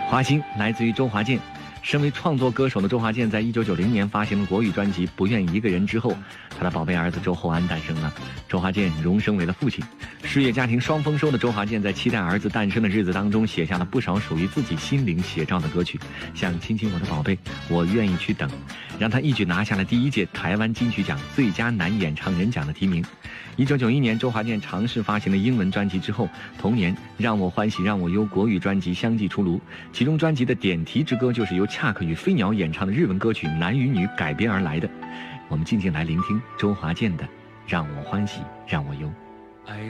华星来自于周华健。身为创作歌手的周华健，在1990年发行了国语专辑《不愿一个人》之后，他的宝贝儿子周厚安诞生了。周华健荣升为了父亲，事业家庭双丰收的周华健，在期待儿子诞生的日子当中，写下了不少属于自己心灵写照的歌曲，像《亲亲我的宝贝》《我愿意去等》，让他一举拿下了第1届台湾金曲奖最佳男演唱人奖的提名。1991年，周华健尝试发行了英文专辑之后，同年《让我欢喜让我忧》国语专辑相继出炉，其中专辑的点题之歌就是由恰克与飞鸟演唱的日文歌曲《男与女》改编而来的。我们静静来聆听周华健的《让我欢喜让我忧》。